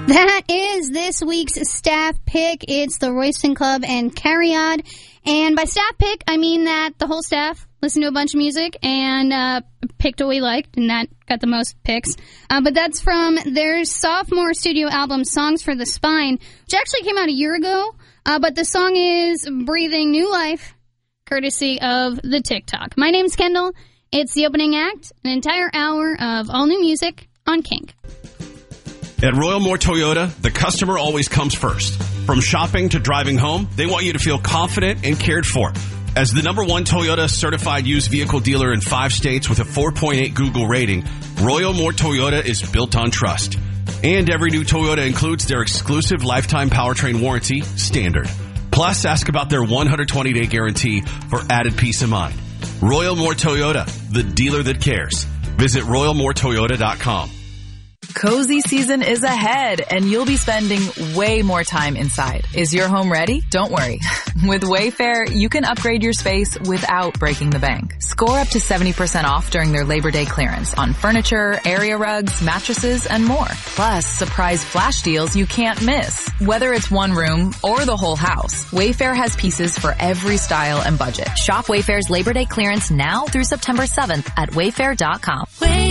That is this week's staff pick. It's the Royston Club and Cariad. And by staff pick, I mean that the whole staff listened to a bunch of music and picked what we liked, and that got the most picks. But that's from their sophomore studio album, Songs for the Spine, which actually came out a year ago. But the song is breathing new life, courtesy of the TikTok. My name's Kendall. It's the opening act, an entire hour of all new music on Kink. At Royal Moore Toyota, the customer always comes first. From shopping to driving home, they want you to feel confident and cared for. As the #1 Toyota certified used vehicle dealer in 5 states with a 4.8 Google rating, Royal Moore Toyota is built on trust. And every new Toyota includes their exclusive lifetime powertrain warranty, Standard. Plus, ask about their 120-day guarantee for added peace of mind. Royal Moore Toyota, the dealer that cares. Visit RoyalMooreToyota.com. Cozy season is ahead, and you'll be spending way more time inside. Is your home ready? Don't worry. With Wayfair, you can upgrade your space without breaking the bank. Score up to 70% off during their Labor Day clearance on furniture, area rugs, mattresses, and more. Plus, surprise flash deals you can't miss. Whether it's one room or the whole house, Wayfair has pieces for every style and budget. Shop Wayfair's Labor Day clearance now through September 7th at Wayfair.com.